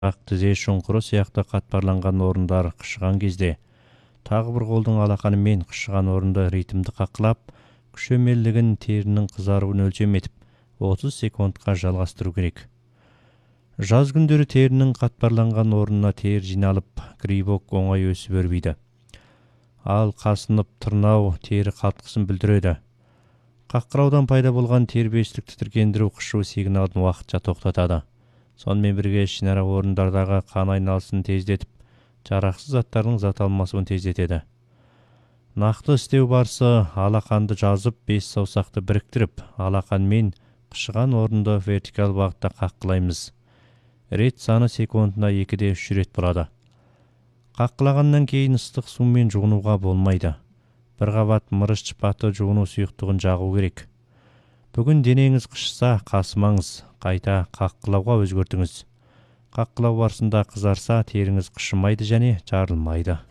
тізе шұңқыры сияқты қатпарланған орындар қышыған кезде, тағы бір қолдың алақанымен қышыған орынды ритмді қаққылап, күшемелдігін терінің қызаруын өлшем етіп, 30 секундқа жалғастыру керек. Жаз күндері терінің қатпарланған орнына тер жиналып, грибок оңай өсіп өрбиді. Ал қасынып тырнау тері қалтқысын білдіреді. Қаққыраудан пайда болған тербестік тітіркендіру қышу сигналын уақытша тоқтатады. Сонымен бірге ішінара орындардағы қан айналысын тездетіп, жарақсыз заттардың зат алмасуын тездетеді. Нақты істеу барысы алақанды жазып, 5 саусақты біріктіріп, алақанмен қышыған орынды вертикал бағытта қаққылаймыз. Рет саны секундына 2-де 3 рет болады. Қаққылағаннан кейін ыстық сумен жуынуға болмайды. Бір қабат мырыш шпаты жуыну сұйықтығын жағу керек. Бүгін денеңіз қышса, қасымаңыз, қайта қаққылауға өзгертіңіз. Қаққылау барысында қызарса, теріңіз қышымайды және жарылмайды.